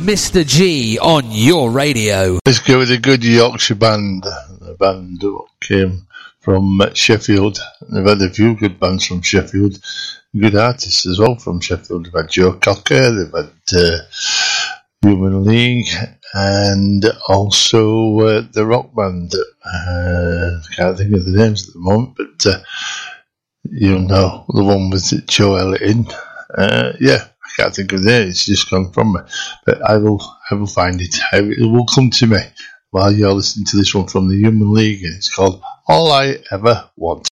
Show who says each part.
Speaker 1: Mr. G on your radio.
Speaker 2: Let's go with a good Yorkshire band. The band came from Sheffield. They've had a few good bands from Sheffield. Good artists as well from Sheffield. They've had Joe Cocker, they've had Human League, and also the rock band. I can't think of the names at the moment, but you'll know the one with Joe Elliott in. I can't think of the name. It's just gone from me, but I will find it. It will come to me while you're listening to this one from the Human League, and it's called All I Ever Want.